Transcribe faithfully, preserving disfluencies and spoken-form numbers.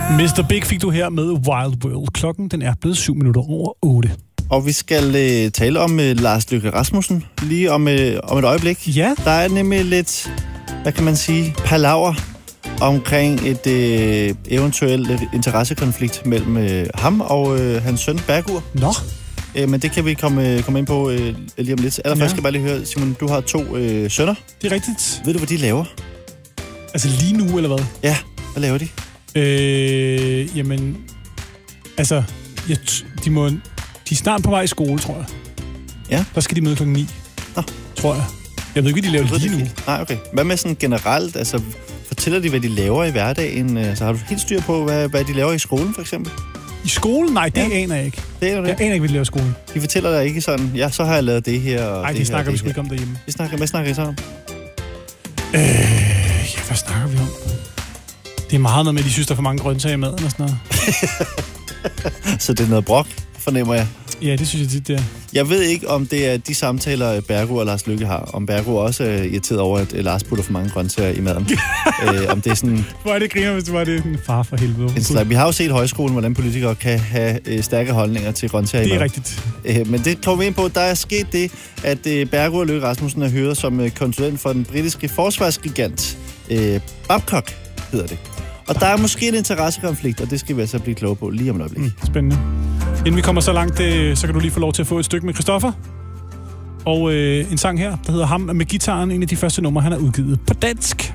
mister Big fik du her med Wild World. Klokken den er blevet syv minutter over otte. Og vi skal øh, tale om øh, Lars Løkke Rasmussen lige om, øh, om et øjeblik. Ja. Der er nemlig lidt, hvad kan man sige, palaver omkring et øh, eventuelt interessekonflikt mellem øh, ham og øh, hans søn Bergur. Nå. Øh, men det kan vi komme, komme ind på øh, lige om lidt. Allerførst ja. skal jeg bare lige høre, Simon, du har to øh, sønner. Det er rigtigt. Ved du, hvad de laver? Altså lige nu, eller hvad? Ja, hvad laver de? Øh, jamen, altså, jeg, de må... De er snart på vej i skole, tror jeg. Ja. Der skal de møde klokken ni, Nå. tror jeg. Jeg ved ikke, hvad de laver lige nu. Nej, okay. Hvad med sådan generelt? Altså, fortæller de, hvad de laver i hverdagen? Altså, har du helt styr på, hvad, hvad de laver i skolen, for eksempel? I skolen? Nej, det ja. aner jeg ikke. Det er det. Jeg aner ikke, hvad de laver i skolen. De fortæller dig ikke sådan, ja, så har jeg lavet det her og Nej, det de her, snakker vi det sgu ikke om derhjemme. De snakker, hvad snakker I så om? Øh, ja, hvad snakker vi om? Det er meget noget med, at de synes, der er for mange grøntsager i maden og sådan noget. Så det er noget brok, fornemmer jeg. Ja, det synes jeg tit, det er. Jeg ved ikke, om det er de samtaler, Bergur og Lars Løkke har. Om Bergur også er irriteret over, at Lars putter for mange grøntsager i maden. øh, om det er sådan... Hvor er det griner, hvis det var det en far for helvede. En slag. Vi har jo set i højskolen, hvordan politikere kan have øh, stærke holdninger til grøntsager i maden. Det er rigtigt. Øh, men det kommer vi ind på. Der er sket det, at øh, Bergur og Løkke Rasmussen er hyret som øh, konsulent for den britiske forsvarsgigant. Øh, Babcock hedder det. Og der er måske en interessekonflikt, og det skal vi altså blive kloge på lige om et øjeblik. Mm, spændende. Inden vi kommer så langt, det, så kan du lige få lov til at få et stykke med Christoffer. Og øh, en sang her, der hedder Ham med gitaren, en af de første numre, han har udgivet på dansk.